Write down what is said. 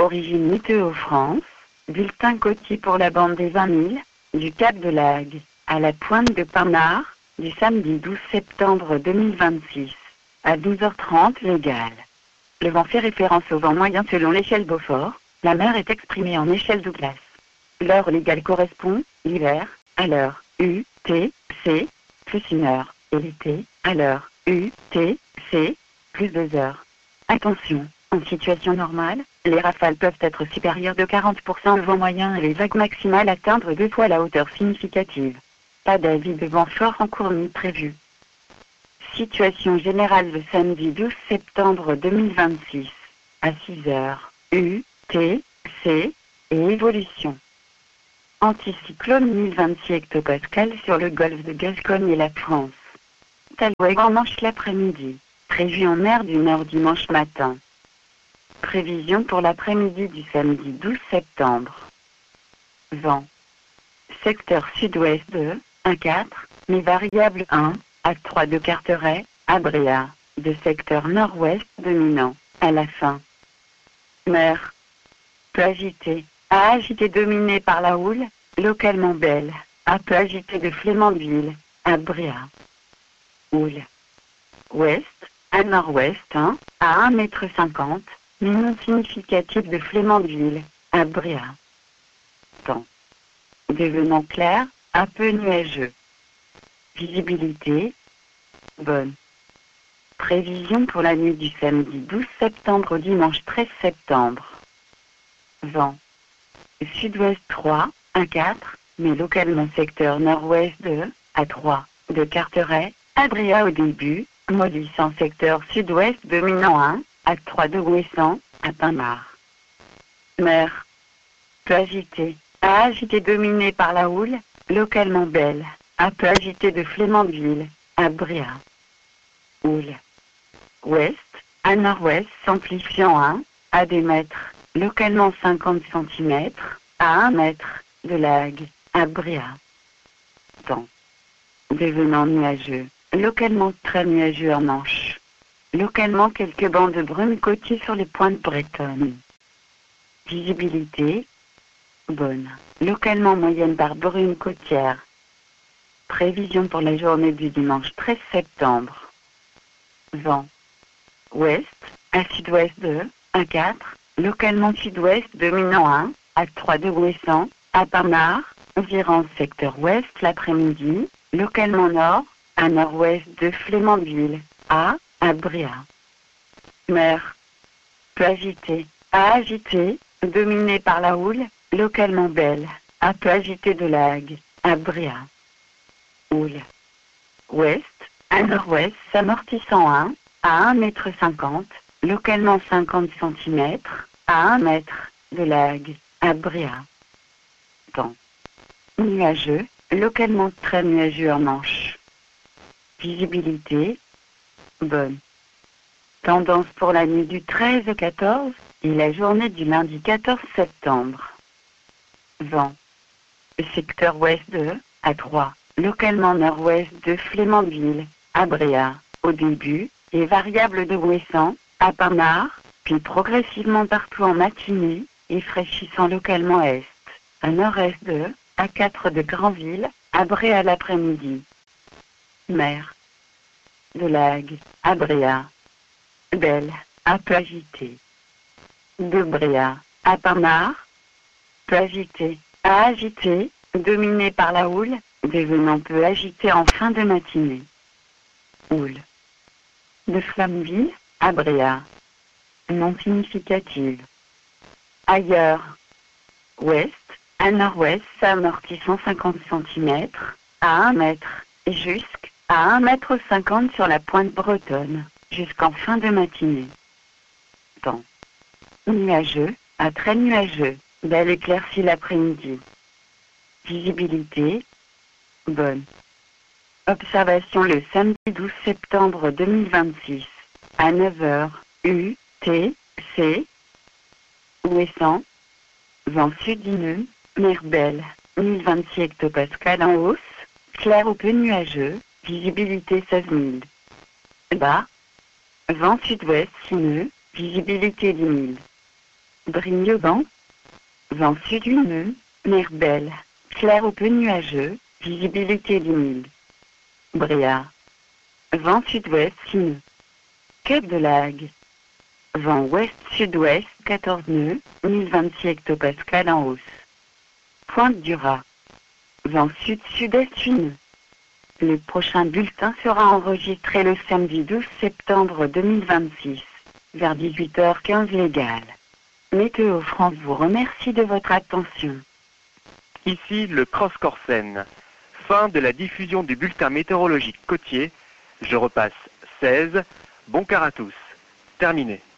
Origine météo France, bulletin côtier pour la bande des 20 000, du Cap de Laghe, à la pointe de Pinard, du samedi 12 septembre 2026, à 12h30 légal. Le vent fait référence au vent moyen selon l'échelle Beaufort, la mer est exprimée en échelle Douglas. L'heure légale correspond, l'hiver, à l'heure UTC, plus 1 heure, et l'été, à l'heure UTC, plus 2 heures. Attention, en situation normale, les rafales peuvent être supérieures de 40% au vent moyen et les vagues maximales atteindre 2 fois la hauteur significative. Pas d'avis de vent fort en cours ni prévu. Situation générale le samedi 12 septembre 2026, à 6 heures, UTC, et évolution. Anticyclone 1026 hectopascal sur le golfe de Gascogne et la France. Taloueg en Manche l'après-midi, prévu en mer du Nord dimanche matin. Prévision pour l'après-midi du samedi 12 septembre. Vent. Secteur sud-ouest de 1,4, mais variable 1, à 3 de Carteret, à Bréa, de secteur nord-ouest dominant, à la fin. Mer. Peu agité, à agité dominé par la houle, localement belle, à peu agité de Flémandeville, à Bréa. Houle. Ouest, à nord-ouest 1, à 1,50 m, mais non significatif de Flémandeville, à Bréa. Temps. Devenant clair, un peu nuageux. Visibilité. Bonne. Prévision pour la nuit du samedi 12 septembre au dimanche 13 septembre. Vent. Sud-ouest 3, 1,4, mais localement secteur nord-ouest 2, à 3, de Carteret, à Bréa au début, maudissant secteur sud-ouest dominant 1, à 3 de Ouessant, à Pinard. Mer. Peu agité, à agité dominé par la houle, localement belle, à peu agité de Flémandeville, à Bréa. Houle. Ouest, à nord-ouest s'amplifiant 1, à 2 mètres, localement 50 cm, à 1 mètre, de Laghe, à Bréa. Temps. Devenant nuageux, localement très nuageux en Manche. Localement quelques bancs de brume côtiers sur les pointes bretonnes. Visibilité. Bonne. Localement moyenne par brume côtière. Prévision pour la journée du dimanche 13 septembre. Vent. Ouest, à sud-ouest 2, 1,4, localement sud-ouest dominant 1, à 3 de Ouessant, à Pinard, virant secteur ouest l'après-midi, localement nord, à nord-ouest de Flémandeville, à Bréa. Mer. Peu agité, à agité, dominé par la houle, localement belle, à peu agité de Laghe, à Bréa. Houle. Ouest, à nord-ouest s'amortissant 1, à 1,50 m, localement 50 cm, à 1 mètre, de Laghe, à Bréa. Temps. Nuageux, localement très nuageux en Manche. Visibilité. Bonne. Tendance pour la nuit du 13 au 14 et la journée du lundi 14 septembre. Vent. Secteur ouest 2, à 3, localement nord-ouest de Flémandeville, à Bréa, au début, et variable de Ouessant, à Pinard, puis progressivement partout en matinée, et fraîchissant localement est, à nord-est de, à 4 de Granville, à Bréa l'après-midi. Mer. De Laghe, à Bréa. Belle, à peu agité. De Bréa, à Pinard. Peu agité, à agité, dominé par la houle, devenant peu agité en fin de matinée. Houle. De Flamville, à Bréa. Non significative. Ailleurs. Ouest, à nord-ouest s'amortissant 50 cm, à 1 mètre, jusqu'à 1,50 m sur la pointe bretonne, jusqu'en fin de matinée. Temps. Nuageux, à très nuageux, belle éclaircie l'après-midi. Visibilité. Bonne. Observation le samedi 12 septembre 2026, à 9h, UTC. Ouessant. Vent sudineux, mer belle, 1026 hectopascal en hausse, clair ou peu nuageux, visibilité 16 000. Bas. Vent sud-ouest sineux, visibilité 10 000. Brignoban. Vent sud lumineux, mer belle, clair ou peu nuageux, visibilité 10 000. Bréa. Vent sud-ouest sinueux. Cap de Lagre. Vent ouest-sud-ouest 14 nœuds, 1026 hectopascales en hausse. Pointe du Raz. Vent sud-sud-est 8 nœuds. Le prochain bulletin sera enregistré le samedi 12 septembre 2026, vers 18h15 légal. Météo France vous remercie de votre attention. Ici le Cross Corsen. Fin de la diffusion du bulletin météorologique côtier. Je repasse 16. Bon quart à tous. Terminé.